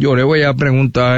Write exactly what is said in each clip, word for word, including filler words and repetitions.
yo le voy a preguntar,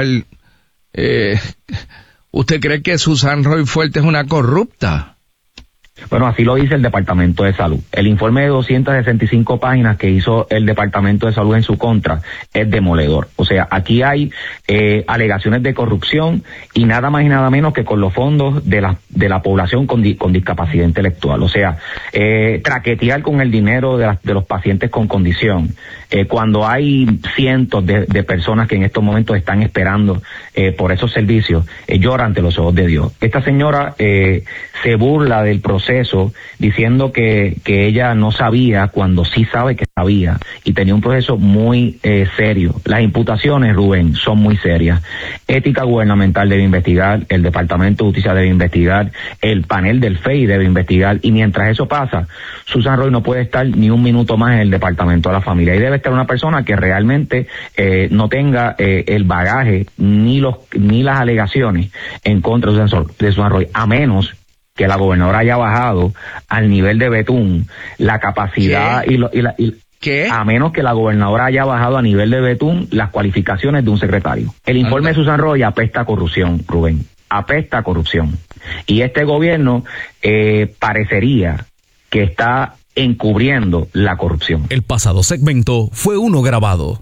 eh, ¿usted cree que Susan Roy Fuerte es una corrupta? Bueno, así lo dice el Departamento de Salud. El informe de doscientas sesenta y cinco páginas que hizo el Departamento de Salud en su contra es demoledor. O sea, aquí hay eh, alegaciones de corrupción y nada más y nada menos que con los fondos de la de la población con, di, con discapacidad intelectual. O sea, eh, traquetear con el dinero de, la, de los pacientes con condición. Eh, cuando hay cientos de, de personas que en estos momentos están esperando eh, por esos servicios, eh, llora ante los ojos de Dios. Esta señora eh, se burla del proceso diciendo que, que ella no sabía cuando sí sabe que sabía y tenía un proceso muy eh, serio. Las imputaciones, Rubén, son muy serias. Ética gubernamental debe investigar, el Departamento de Justicia debe investigar, el panel del F E I debe investigar, y mientras eso pasa, Susan Roy no puede estar ni un minuto más en el Departamento de la Familia, y debe estar una persona que realmente eh, no tenga eh, el bagaje ni los ni las alegaciones en contra de Susan Roy, a menos que la gobernadora haya bajado al nivel de Betún la capacidad y, lo, y, la, y ¿Qué? a menos que la gobernadora haya bajado a nivel de Betún las cualificaciones de un secretario. El informe Anda. de Susan Roy apesta a corrupción, Rubén, apesta a corrupción. Y este gobierno eh, parecería que está encubriendo la corrupción. El pasado segmento fue uno grabado.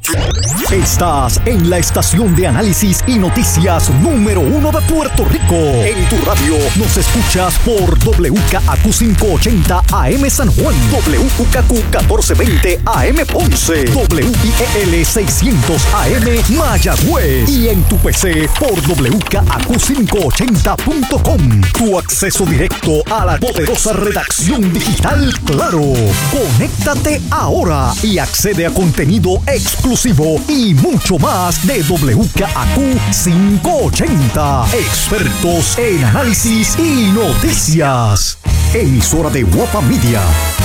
Estás en la estación de análisis y noticias número uno de Puerto Rico. En tu radio nos escuchas por W K A Q quinientos ochenta A M San Juan, W K Q catorce veinte A M Ponce, W I E L seiscientos A M Mayagüez y en tu P C por W K A Q quinientos ochenta punto com. Tu acceso directo a la poderosa redacción digital Claro. Conéctate ahora y accede a contenido exclusivo y mucho más de W K A Q quinientos ochenta. Expertos en análisis y noticias. Emisora de Guapa Media.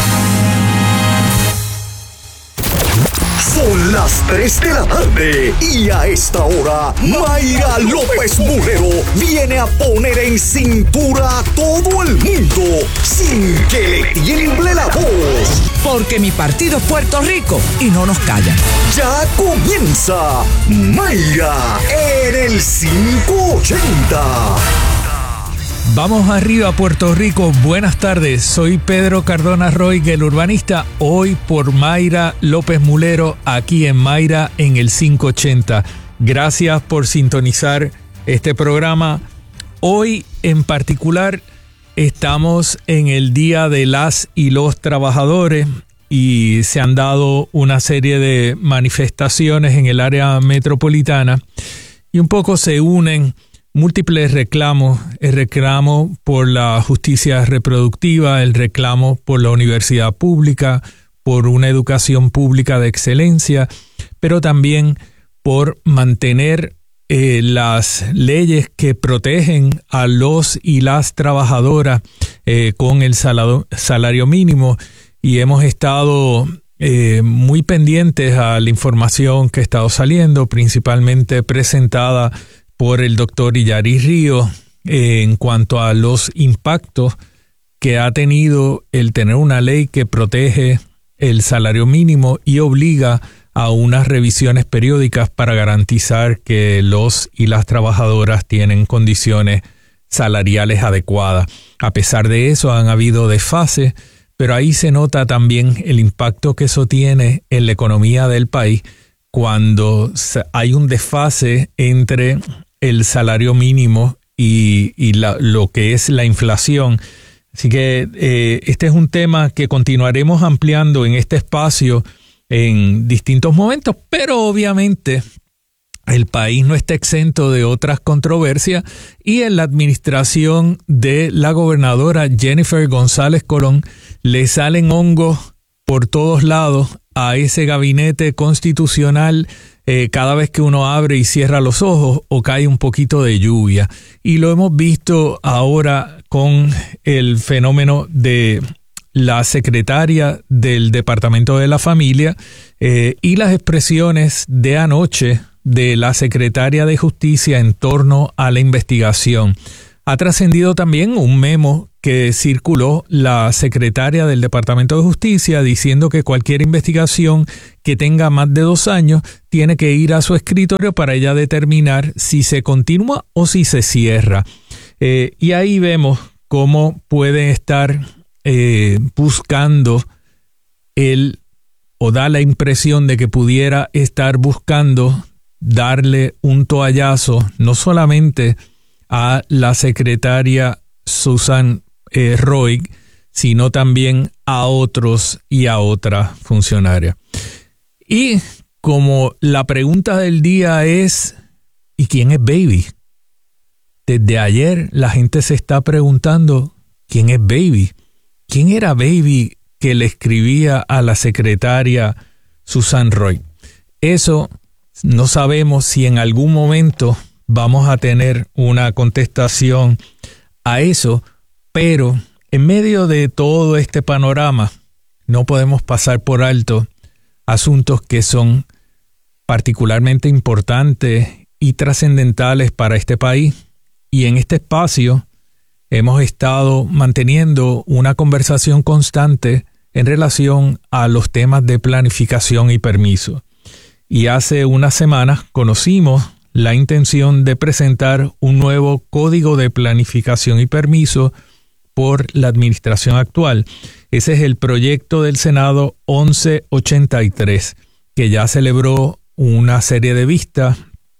Son las tres de la tarde y a esta hora Mayra López Mulero viene a poner en cintura a todo el mundo sin que le tiemble la voz. Porque mi partido es Puerto Rico y no nos callan. Ya comienza Mayra en el quinientos ochenta. Vamos arriba a Puerto Rico. Buenas tardes, soy Pedro Cardona Roy, el urbanista, hoy por Mayra López Mulero, aquí en Mayra en el quinientos ochenta. Gracias por sintonizar este programa. Hoy en particular estamos en el Día de las y los Trabajadores y se han dado una serie de manifestaciones en el área metropolitana y un poco se unen múltiples reclamos, el reclamo por la justicia reproductiva, el reclamo por la universidad pública, por una educación pública de excelencia, pero también por mantener eh, las leyes que protegen a los y las trabajadoras eh, con el salario, salario mínimo. Y hemos estado eh, muy pendientes a la información que ha estado saliendo, principalmente presentada por el doctor Illaris Ríos eh, en cuanto a los impactos que ha tenido el tener una ley que protege el salario mínimo y obliga a unas revisiones periódicas para garantizar que los y las trabajadoras tienen condiciones salariales adecuadas. A pesar de eso, han habido desfases, pero ahí se nota también el impacto que eso tiene en la economía del país cuando hay un desfase entre el salario mínimo y, y la, lo que es la inflación. Así que eh, este es un tema que continuaremos ampliando en este espacio en distintos momentos, pero obviamente el país no está exento de otras controversias y en la administración de la gobernadora Jennifer González Colón le salen hongos por todos lados a ese gabinete constitucional. Eh, cada vez que uno abre y cierra los ojos o cae un poquito de lluvia. Y lo hemos visto ahora con el fenómeno de la secretaria del Departamento de la Familia eh, y las expresiones de anoche de la secretaria de Justicia en torno a la investigación. Ha trascendido también un memo que circuló la secretaria del Departamento de Justicia diciendo que cualquier investigación que tenga más de dos años tiene que ir a su escritorio para ella determinar si se continúa o si se cierra. Eh, y ahí vemos cómo puede estar eh, buscando el, o da la impresión de que pudiera estar buscando darle un toallazo no solamente a la secretaria Susan eh, Roig, sino también a otros y a otra funcionaria. Y como la pregunta del día es, ¿y quién es Baby? Desde ayer la gente se está preguntando, ¿quién es Baby? ¿Quién era Baby que le escribía a la secretaria Susan Roig? Eso no sabemos si en algún momento vamos a tener una contestación a eso, pero en medio de todo este panorama no podemos pasar por alto asuntos que son particularmente importantes y trascendentales para este país. Y en este espacio hemos estado manteniendo una conversación constante en relación a los temas de planificación y permiso. Y hace unas semanas conocimos la intención de presentar un nuevo Código de Planificación y Permiso por la administración actual. Ese es el proyecto del Senado once ochenta y tres, que ya celebró una serie de vistas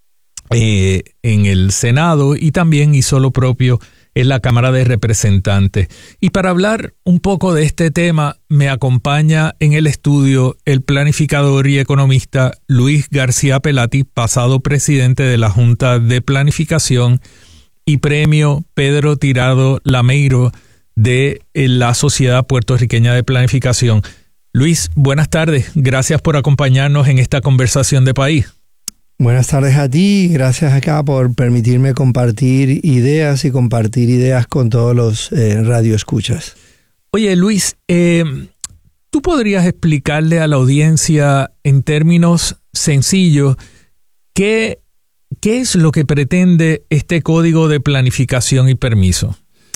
eh, en el Senado y también hizo lo propio en la Cámara de Representantes. Y para hablar un poco de este tema, me acompaña en el estudio el planificador y economista Luis García Pelati, pasado presidente de la Junta de Planificación, y premio Pedro Tirado Lameiro de la Sociedad Puertorriqueña de Planificación. Luis, buenas tardes. Gracias por acompañarnos en esta conversación de país. Buenas tardes a ti, gracias acá por permitirme compartir ideas y compartir ideas con todos los eh, radioescuchas. Oye Luis, eh, ¿tú podrías explicarle a la audiencia en términos sencillos qué, qué es lo que pretende este Código de Planificación y Permiso?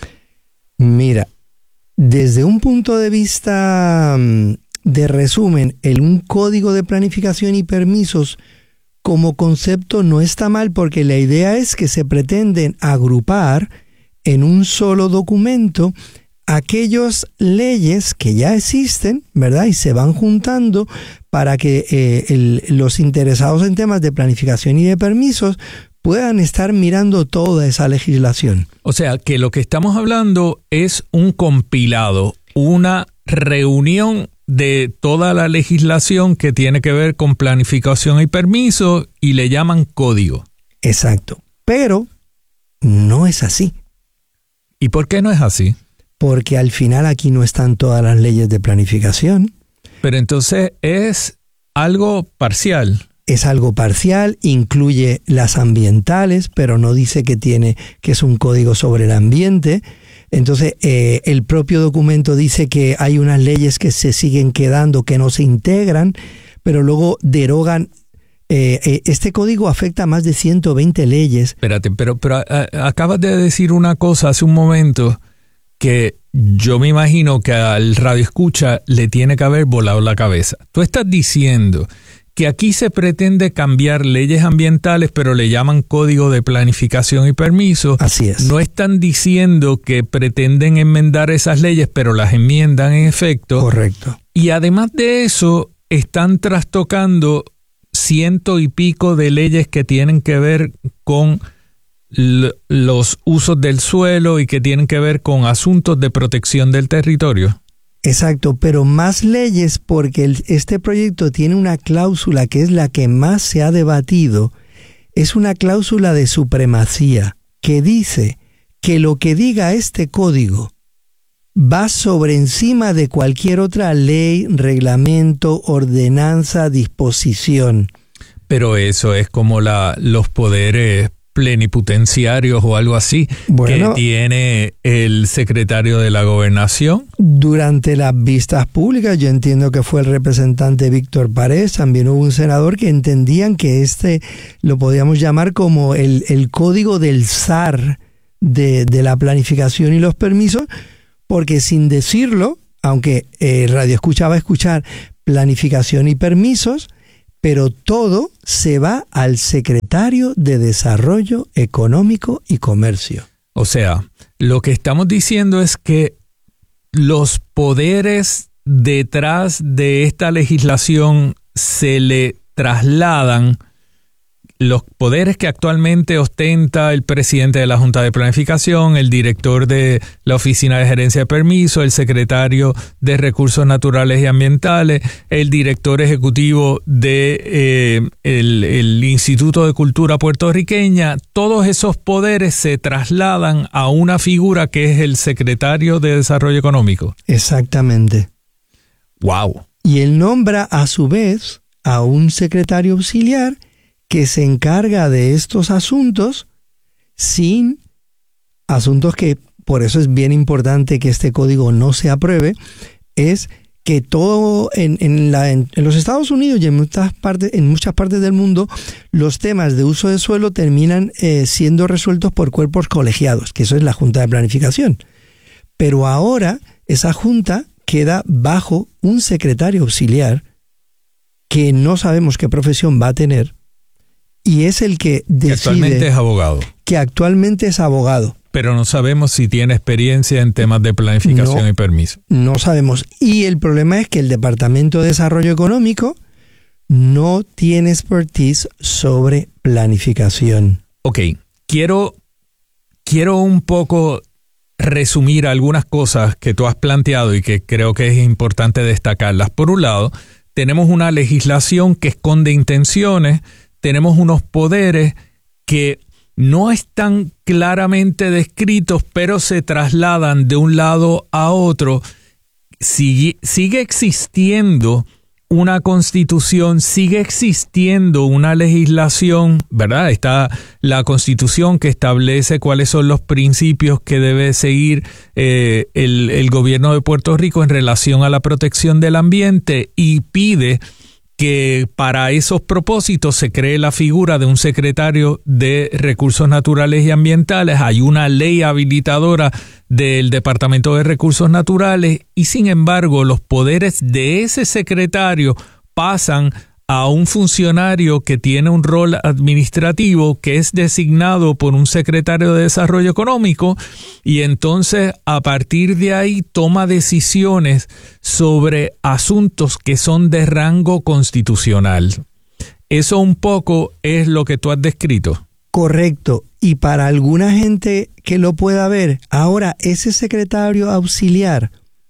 Mira, desde un punto de vista de resumen, el un Código de Planificación y Permisos como concepto no está mal, porque la idea es que se pretenden agrupar en un solo documento aquellas leyes que ya existen, ¿verdad? Y se van juntando para que eh, el, los interesados en temas de planificación y de permisos puedan estar mirando toda esa legislación. O sea, que lo que estamos hablando es un compilado, una reunión de toda la legislación que tiene que ver con planificación y permiso, y le llaman código. Exacto. Pero no es así. ¿Y por qué no es así? Porque al final aquí no están todas las leyes de planificación. Pero entonces es algo parcial. Es algo parcial, incluye las ambientales, pero no dice que tiene que es un código sobre el ambiente. Entonces, eh, el propio documento dice que hay unas leyes que se siguen quedando, que no se integran, pero luego derogan. Eh, eh, este código afecta a más de ciento veinte leyes. Espérate, pero, pero a, a, acabas de decir una cosa hace un momento que yo me imagino que al radioescucha le tiene que haber volado la cabeza. Tú estás diciendo que aquí se pretende cambiar leyes ambientales, pero le llaman Código de Planificación y Permiso. Así es. No están diciendo que pretenden enmendar esas leyes, pero las enmiendan en efecto. Correcto. Y además de eso, están trastocando ciento y pico de leyes que tienen que ver con l- los usos del suelo y que tienen que ver con asuntos de protección del territorio. Exacto, pero más leyes, porque el, este proyecto tiene una cláusula que es la que más se ha debatido, es una cláusula de supremacía que dice que lo que diga este código va sobre encima de cualquier otra ley, reglamento, ordenanza, disposición. Pero eso es como la, los poderes plenipotenciarios o algo así, bueno, que tiene el secretario de la Gobernación. Durante las vistas públicas, yo entiendo que fue el representante Víctor Párez, también hubo un senador que entendían que este lo podíamos llamar como el, el código del zar de, de la planificación y los permisos, porque sin decirlo, aunque eh, Radio Escucha va a escuchar planificación y permisos, pero todo se va al secretario de Desarrollo Económico y Comercio. O sea, lo que estamos diciendo es que los poderes detrás de esta legislación se le trasladan, los poderes que actualmente ostenta el presidente de la Junta de Planificación, el director de la Oficina de Gerencia de Permiso, el secretario de Recursos Naturales y Ambientales, el director ejecutivo de eh, el, el Instituto de Cultura Puertorriqueña. Todos esos poderes se trasladan a una figura que es el secretario de Desarrollo Económico. Exactamente. ¡Wow! Y él nombra a su vez a un secretario auxiliar que se encarga de estos asuntos, sin asuntos que, por eso es bien importante que este código no se apruebe, es que todo en, en, la, en, en los Estados Unidos y en muchas partes, en muchas partes del mundo, los temas de uso de suelo terminan eh, siendo resueltos por cuerpos colegiados, que eso es la Junta de Planificación. Pero ahora esa junta queda bajo un secretario auxiliar que no sabemos qué profesión va a tener, y es el que decide... Que actualmente es abogado. Que actualmente es abogado. Pero no sabemos si tiene experiencia en temas de planificación no, y permiso. No sabemos. Y el problema es que el Departamento de Desarrollo Económico no tiene expertise sobre planificación. Ok, quiero, quiero un poco resumir algunas cosas que tú has planteado y que creo que es importante destacarlas. Por un lado, tenemos una legislación que esconde intenciones, tenemos unos poderes que no están claramente descritos, pero se trasladan de un lado a otro. Sigue, sigue existiendo una constitución, sigue existiendo una legislación, ¿verdad? Está la constitución que establece cuáles son los principios que debe seguir eh, el, el gobierno de Puerto Rico en relación a la protección del ambiente, y pide que para esos propósitos se cree la figura de un secretario de Recursos Naturales y Ambientales. Hay una ley habilitadora del Departamento de Recursos Naturales, y sin embargo los poderes de ese secretario pasan a un funcionario que tiene un rol administrativo, que es designado por un secretario de Desarrollo Económico, y entonces a partir de ahí toma decisiones sobre asuntos que son de rango constitucional. Eso un poco es lo que tú has descrito. Correcto. Y para alguna gente que lo pueda ver, ahora ese secretario auxiliar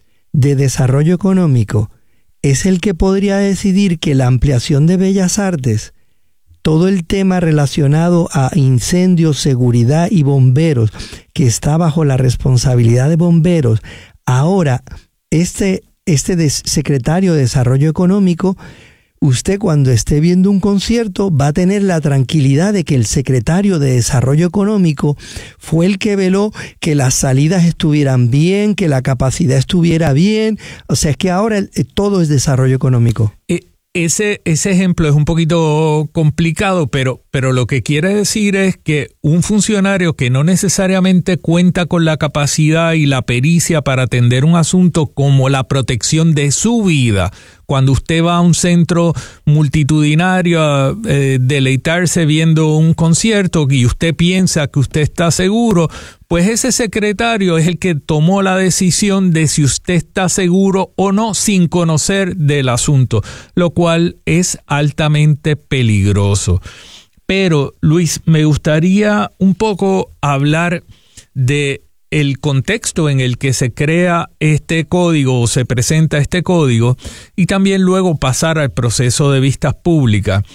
de Desarrollo Económico es el que podría decidir que la ampliación de Bellas Artes, todo el tema relacionado a incendios, seguridad y bomberos, que está bajo la responsabilidad de bomberos, ahora este, este de secretario de Desarrollo Económico, usted cuando esté viendo un concierto va a tener la tranquilidad de que el secretario de Desarrollo Económico fue el que veló que las salidas estuvieran bien, que la capacidad estuviera bien. O sea, es que ahora el, todo es desarrollo económico. Eh, ese, ese ejemplo es un poquito complicado, pero, pero lo que quiere decir es que un funcionario que no necesariamente cuenta con la capacidad y la pericia para atender un asunto como la protección de su vida, cuando usted va a un centro multitudinario a eh, deleitarse viendo un concierto y usted piensa que usted está seguro, pues ese secretario es el que tomó la decisión de si usted está seguro o no sin conocer del asunto, lo cual es altamente peligroso. Pero, Luis, me gustaría un poco hablar de el contexto en el que se crea este código o se presenta este código, y también luego pasar al proceso de vistas públicas.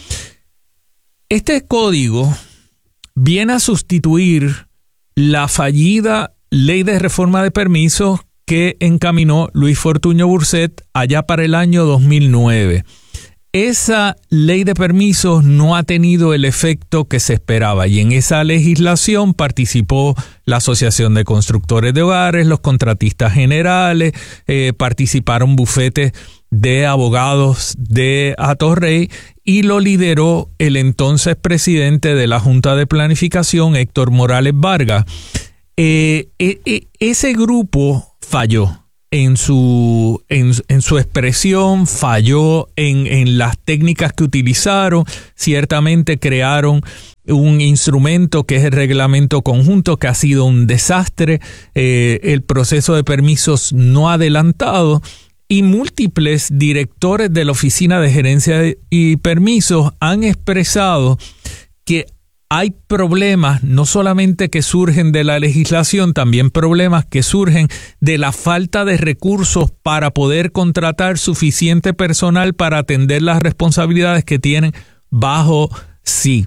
Este código viene a sustituir la fallida Ley de Reforma de Permisos que encaminó Luis Fortuño Burset allá para el año dos mil nueve. Esa ley de permisos no ha tenido el efecto que se esperaba, y en esa legislación participó la Asociación de Constructores de Hogares, los contratistas generales, eh, participaron bufetes de abogados de Atorrey, y lo lideró el entonces presidente de la Junta de Planificación, Héctor Morales Vargas. eh, eh, eh, ese grupo falló en su, en, en su expresión, falló en, en las técnicas que utilizaron. Ciertamente crearon un instrumento que es el reglamento conjunto, que ha sido un desastre. Eh, el proceso de permisos no ha adelantado y múltiples directores de la Oficina de Gerencia y Permisos han expresado que hay problemas no solamente que surgen de la legislación, también problemas que surgen de la falta de recursos para poder contratar suficiente personal para atender las responsabilidades que tienen bajo sí.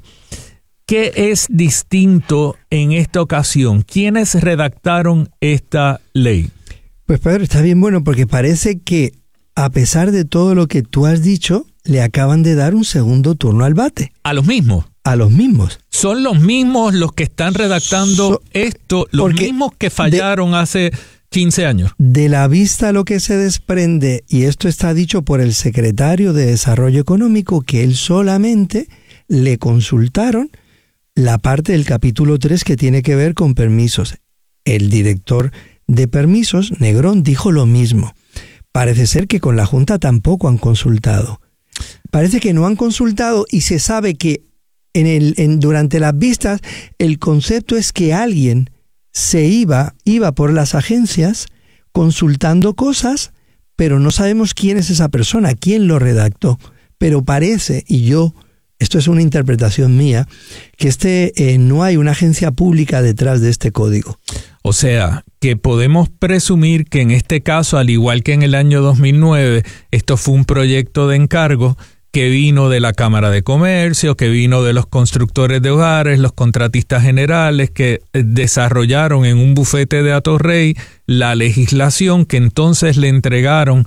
¿Qué es distinto en esta ocasión? ¿Quiénes redactaron esta ley? Pues Pedro, está bien bueno porque parece que a pesar de todo lo que tú has dicho, le acaban de dar un segundo turno al bate. ¿A los mismos? A los mismos. ¿Son los mismos los que están redactando so, esto? ¿Los mismos que fallaron de, hace quince años? De la vista lo que se desprende, y esto está dicho por el secretario de Desarrollo Económico, que él solamente le consultaron la parte del capítulo tres que tiene que ver con permisos. El director de permisos, Negrón, dijo lo mismo. Parece ser que con la Junta tampoco han consultado. Parece que no han consultado y se sabe que en el, en, durante las vistas el concepto es que alguien se iba, iba por las agencias consultando cosas, pero no sabemos quién es esa persona, quién lo redactó. Pero parece, y yo, esto es una interpretación mía, que este eh, no hay una agencia pública detrás de este código. O sea, que podemos presumir que en este caso, al igual que en el año dos mil nueve, esto fue un proyecto de encargo que vino de la Cámara de Comercio, que vino de los constructores de hogares, los contratistas generales, que desarrollaron en un bufete de Atorrey la legislación que entonces le entregaron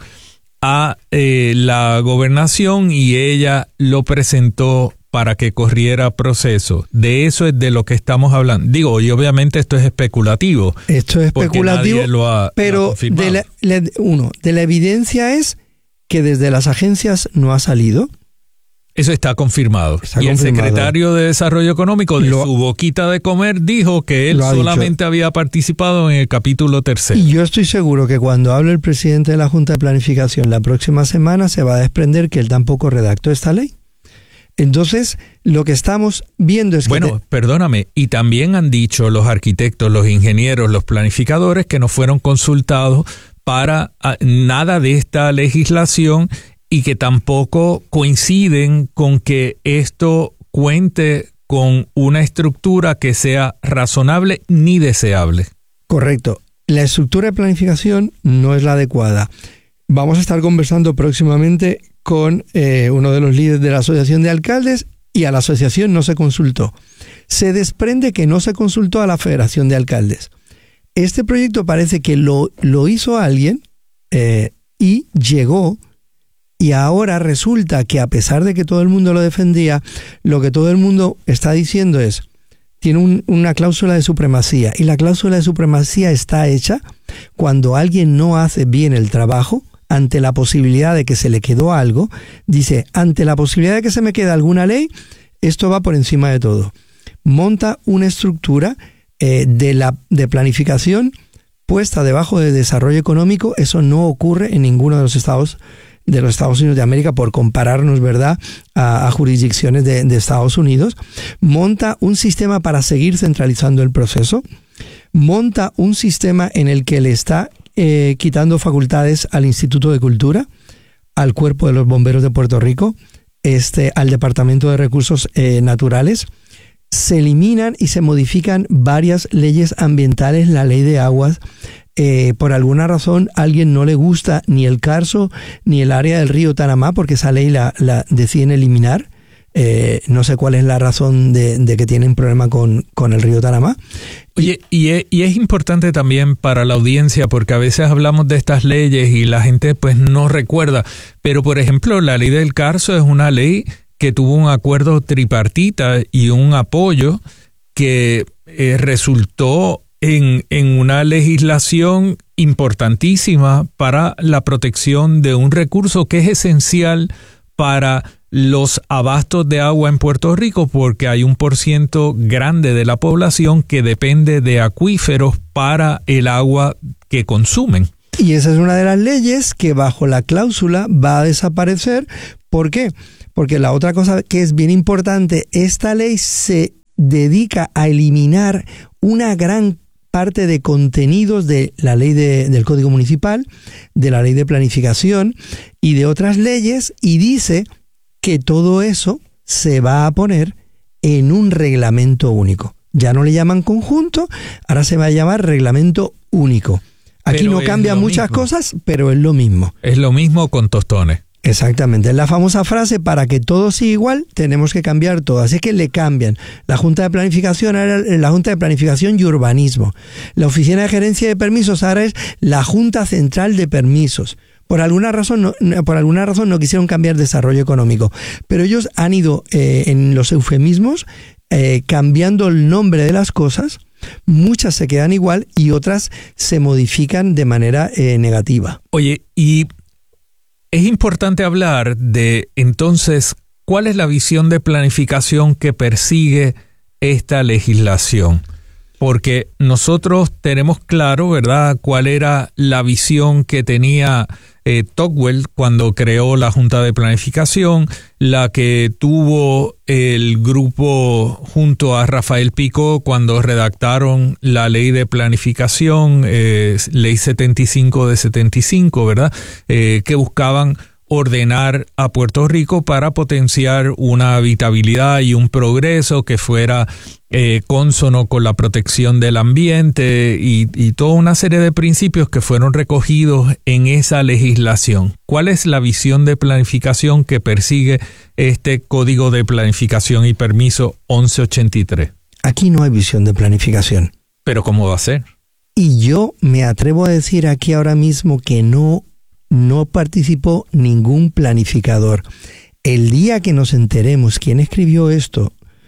a eh, la gobernación y ella lo presentó para que corriera proceso. De eso es de lo que estamos hablando. Digo, y obviamente esto es especulativo. Esto es especulativo, lo ha, pero lo de la, la, uno, de la evidencia es que desde las agencias no ha salido. Eso está confirmado. Está y confirmado. El secretario de Desarrollo Económico, de lo, su boquita de comer, dijo que él solamente dicho. había participado en el capítulo tercero. Y yo estoy seguro que cuando hable el presidente de la Junta de Planificación la próxima semana se va a desprender que él tampoco redactó esta ley. Entonces, lo que estamos viendo es que... Bueno, te... perdóname, y también han dicho los arquitectos, los ingenieros, los planificadores que no fueron consultados para nada de esta legislación y que tampoco coinciden con que esto cuente con una estructura que sea razonable ni deseable. Correcto. La estructura de planificación no es la adecuada. Vamos a estar conversando próximamente con eh, uno de los líderes de la Asociación de Alcaldes y a la asociación no se consultó. Se desprende que no se consultó a la Federación de Alcaldes. Este proyecto parece que lo, lo hizo alguien eh, y llegó y ahora resulta que a pesar de que todo el mundo lo defendía, lo que todo el mundo está diciendo es, tiene un, una cláusula de supremacía y la cláusula de supremacía está hecha cuando alguien no hace bien el trabajo. Ante la posibilidad de que se le quedó algo, dice, ante la posibilidad de que se me quede alguna ley, esto va por encima de todo. Monta una estructura eh, de, la, de planificación puesta debajo de desarrollo económico. Eso no ocurre en ninguno de los estados de los Estados Unidos de América, por compararnos, ¿verdad?, a, a jurisdicciones de, de Estados Unidos. Monta un sistema para seguir centralizando el proceso. Monta un sistema en el que le está Eh, quitando facultades al Instituto de Cultura, al Cuerpo de los Bomberos de Puerto Rico, este, al Departamento de Recursos eh, Naturales. Se eliminan y se modifican varias leyes ambientales, la ley de aguas. Eh, por alguna razón a alguien no le gusta ni el Carso ni el área del río Tanamá, porque esa ley la, la deciden eliminar. Eh, no sé cuál es la razón de, de que tienen problema con, con el río Tanamá. Oye, y es, y es importante también para la audiencia, porque a veces hablamos de estas leyes y la gente pues no recuerda, pero por ejemplo la ley del Carso es una ley que tuvo un acuerdo tripartita y un apoyo que eh, resultó en, en una legislación importantísima para la protección de un recurso que es esencial para los abastos de agua en Puerto Rico, porque hay un por ciento grande de la población que depende de acuíferos para el agua que consumen. Y esa es una de las leyes que bajo la cláusula va a desaparecer. ¿Por qué? Porque la otra cosa que es bien importante, esta ley se dedica a eliminar una gran parte de contenidos de la ley de, del Código Municipal, de la ley de planificación y de otras leyes, y dice que todo eso se va a poner en un reglamento único. Ya no le llaman conjunto, ahora se va a llamar reglamento único. Aquí pero no cambian muchas mismo. cosas, pero es lo mismo. Es lo mismo con tostones. Exactamente, es la famosa frase, para que todo siga igual, tenemos que cambiar todo. Así que le cambian. La Junta de Planificación era la Junta de Planificación y Urbanismo. La Oficina de Gerencia de Permisos ahora es la Junta Central de Permisos. Por alguna razón no, por alguna razón no quisieron cambiar desarrollo económico, pero ellos han ido eh, en los eufemismos eh, cambiando el nombre de las cosas. Muchas se quedan igual y otras se modifican de manera eh, negativa. Oye, y es importante hablar de, entonces, ¿cuál es la visión de planificación que persigue esta legislación? Porque nosotros tenemos claro, ¿verdad?, cuál era la visión que tenía eh, Tocqueville cuando creó la Junta de Planificación, la que tuvo el grupo junto a Rafael Picó cuando redactaron la Ley de Planificación, eh, Ley setenta y cinco de setenta y cinco, ¿verdad?, eh, que buscaban ordenar a Puerto Rico para potenciar una habitabilidad y un progreso que fuera eh, cónsono con la protección del ambiente y, y toda una serie de principios que fueron recogidos en esa legislación. ¿Cuál es la visión de planificación que persigue este Código de Planificación y Permiso once ochenta y tres? Aquí no hay visión de planificación. ¿Pero cómo va a ser? Y yo me atrevo a decir aquí ahora mismo que no No participó ningún planificador. El día que nos enteremos quién escribió esto,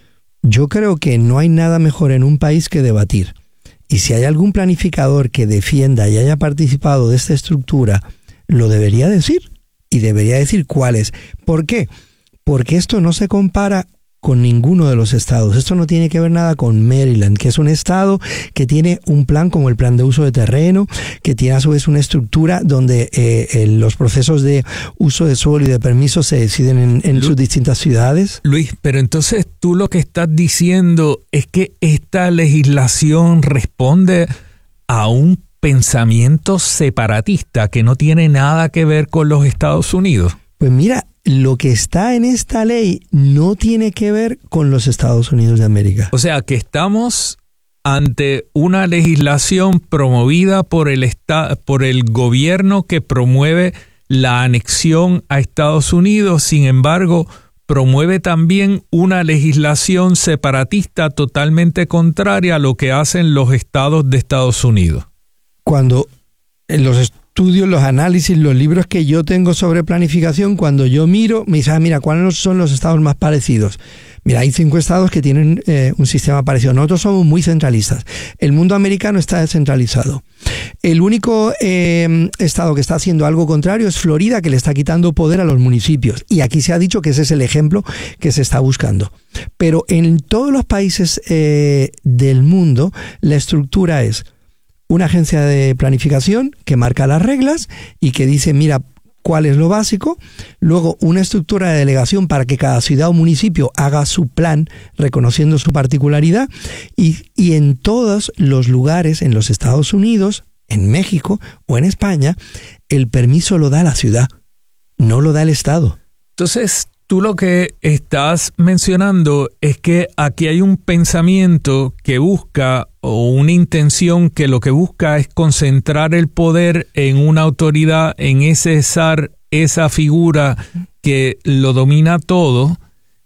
yo creo que no hay nada mejor en un país que debatir. Y si hay algún planificador que defienda y haya participado de esta estructura, lo debería decir. Y debería decir cuál es. ¿Por qué? Porque esto no se compara con ninguno de los estados. Esto no tiene que ver nada con Maryland, que es un estado que tiene un plan como el plan de uso de terreno, que tiene a su vez una estructura donde eh, eh, los procesos de uso de suelo y de permisos se deciden en, en sus distintas ciudades. Luis, pero entonces tú lo que estás diciendo es que esta legislación responde a un pensamiento separatista que no tiene nada que ver con los Estados Unidos. Pues mira, lo que está en esta ley no tiene que ver con los Estados Unidos de América. O sea, que estamos ante una legislación promovida por el esta- por el gobierno que promueve la anexión a Estados Unidos, sin embargo, promueve también una legislación separatista totalmente contraria a lo que hacen los estados de Estados Unidos. Cuando en los estudios, los análisis, los libros que yo tengo sobre planificación, cuando yo miro, me dice, ah, mira, ¿cuáles son los estados más parecidos? Mira, hay cinco estados que tienen eh, un sistema parecido. Nosotros somos muy centralistas. El mundo americano está descentralizado. El único eh, estado que está haciendo algo contrario es Florida, que le está quitando poder a los municipios. Y aquí se ha dicho que ese es el ejemplo que se está buscando. Pero en todos los países eh, del mundo, la estructura es una agencia de planificación que marca las reglas y que dice, mira, cuál es lo básico, luego una estructura de delegación para que cada ciudad o municipio haga su plan reconociendo su particularidad y, y en todos los lugares, en los Estados Unidos, en México o en España, el permiso lo da la ciudad, no lo da el Estado. Entonces, tú lo que estás mencionando es que aquí hay un pensamiento que busca o una intención que lo que busca es concentrar el poder en una autoridad, en ese zar, esa figura que lo domina todo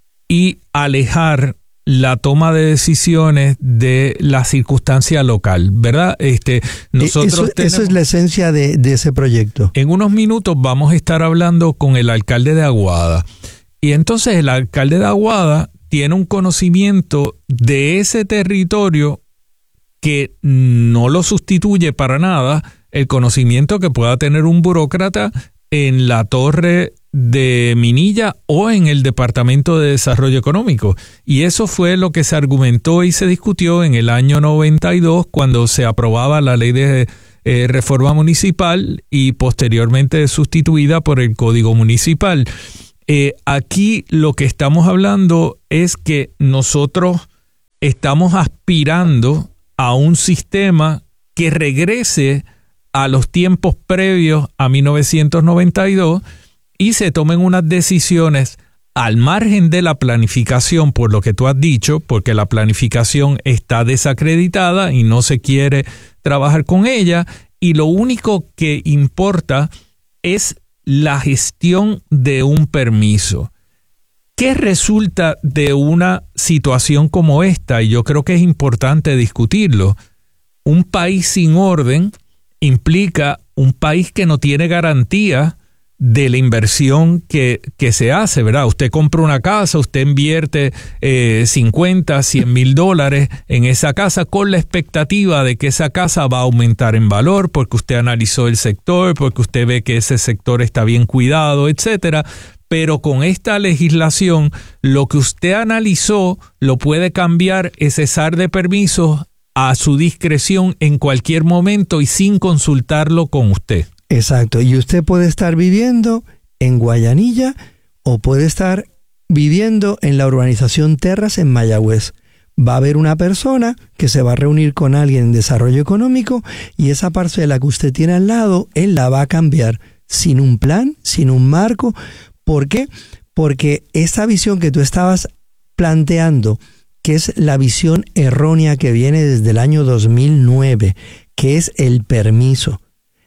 y alejar la toma de decisiones de la circunstancia local, ¿verdad? Este, nosotros eso, tenemos, eso es la esencia de, de ese proyecto. En unos minutos vamos a estar hablando con el alcalde de Aguada. Y entonces el alcalde de Aguada tiene un conocimiento de ese territorio que no lo sustituye para nada el conocimiento que pueda tener un burócrata en la torre de Minilla o en el Departamento de Desarrollo Económico. Y eso fue lo que se argumentó y se discutió en el año noventa y dos cuando se aprobaba la ley de eh, reforma municipal y posteriormente sustituida por el Código Municipal. Eh, aquí lo que estamos hablando es que nosotros estamos aspirando a un sistema que regrese a los tiempos previos a mil novecientos noventa y dos y se tomen unas decisiones al margen de la planificación, por lo que tú has dicho, porque la planificación está desacreditada y no se quiere trabajar con ella, y lo único que importa es la gestión de un permiso. ¿Qué resulta de una situación como esta? Y yo creo que es importante discutirlo. Un país sin orden implica un país que no tiene garantía de la inversión que, que se hace, ¿verdad? Usted compra una casa, usted invierte eh, cincuenta, cien mil dólares en esa casa con la expectativa de que esa casa va a aumentar en valor porque usted analizó el sector, porque usted ve que ese sector está bien cuidado, etcétera. Pero con esta legislación, lo que usted analizó lo puede cambiar, es cesar de permisos a su discreción en cualquier momento y sin consultarlo con usted. Exacto, y usted puede estar viviendo en Guayanilla o puede estar viviendo en la urbanización Terras en Mayagüez. Va a haber una persona que se va a reunir con alguien en desarrollo económico y esa parcela que usted tiene al lado, él la va a cambiar sin un plan, sin un marco. ¿Por qué? Porque esa visión que tú estabas planteando, que es la visión errónea que viene desde el año dos mil nueve, que es el permiso.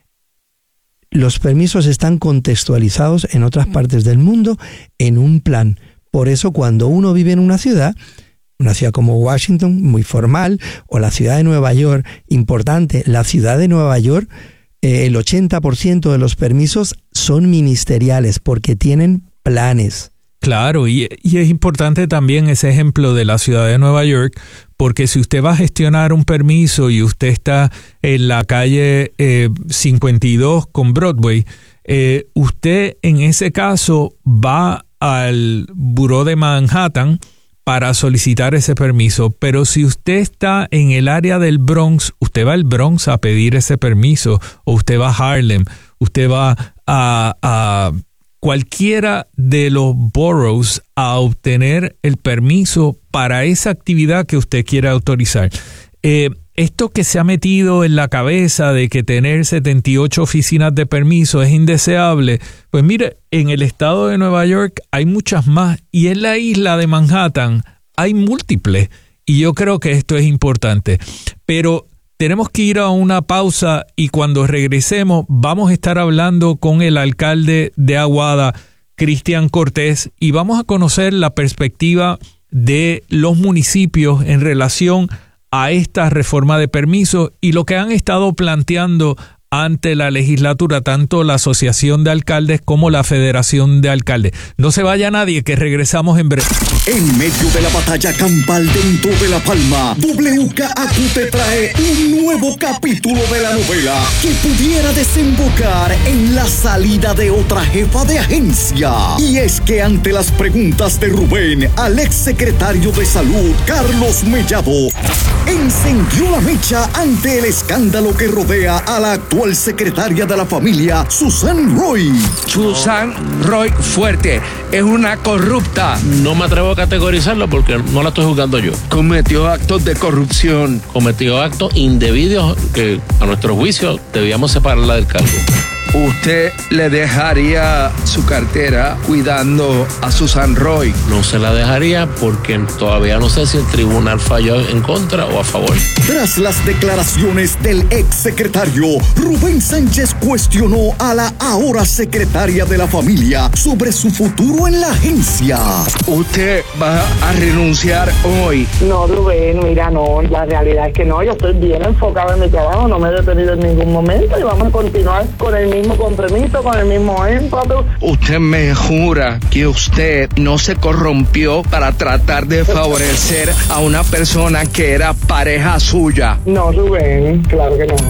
Los permisos están contextualizados en otras partes del mundo en un plan. Por eso cuando uno vive en una ciudad, una ciudad como Washington, muy formal, o la ciudad de Nueva York, importante, la ciudad de Nueva York, eh, el ochenta por ciento de los permisos son ministeriales porque tienen planes. Claro, y, y es importante también ese ejemplo de la ciudad de Nueva York, porque si usted va a gestionar un permiso y usted está en la calle eh, cincuenta y dos con Broadway, eh, usted en ese caso va al Buró de Manhattan para solicitar ese permiso, pero si usted está en el área del Bronx, usted va al Bronx a pedir ese permiso, o usted va a Harlem, usted va a... a cualquiera de los boroughs a obtener el permiso para esa actividad que usted quiera autorizar. Eh, esto que se ha metido en la cabeza de que tener setenta y ocho oficinas de permiso es indeseable, pues mire, en el estado de Nueva York hay muchas más y en la isla de Manhattan hay múltiples, y yo creo que esto es importante. Pero tenemos que ir a una pausa y cuando regresemos vamos a estar hablando con el alcalde de Aguada, Cristian Cortés, y vamos a conocer la perspectiva de los municipios en relación a esta reforma de permisos y lo que han estado planteando ante la legislatura, tanto la Asociación de Alcaldes como la Federación de Alcaldes. No se vaya nadie, que regresamos en breve. En medio de la batalla campal dentro de La Palma, W K A Q te trae un nuevo capítulo de la novela que pudiera desembocar en la salida de otra jefa de agencia. Y es que ante las preguntas de Rubén al ex secretario de Salud, Carlos Mellado, encendió la mecha ante el escándalo que rodea a la actual secretaria de la familia, Susan Roy. Susan Roy Fuerte es una corrupta. No me atrevo a categorizarlo porque no la estoy juzgando yo. Cometió actos de corrupción. Cometió actos indebidos que a nuestro juicio debíamos separarla del cargo. ¿Usted le dejaría su cartera cuidando a Susan Roy? No se la dejaría porque todavía no sé si el tribunal falló en contra o a favor. Tras las declaraciones del ex secretario, Rubén Sánchez cuestionó a la ahora secretaria de la familia sobre su futuro en la agencia. ¿Usted va a renunciar hoy? No, Rubén, mira, no, la realidad es que no, yo estoy bien enfocado en mi trabajo, no me he detenido en ningún momento y vamos a continuar con el mismo compromiso, con el mismo énfasis. ¿Usted me jura que usted no se corrompió para tratar de favorecer a una persona que era pareja suya? No, Rubén, claro que no.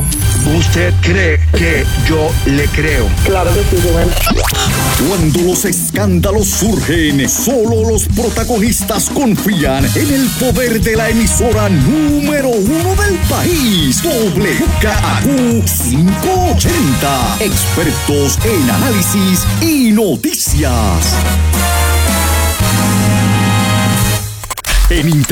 ¿Usted cree que yo le creo? Claro que sí, Rubén. Cuando los escándalos surgen, solo los protagonistas confían en el poder de la emisora número uno del país, W K A Q quinientos ochenta. Expertos en análisis y noticias. En Inter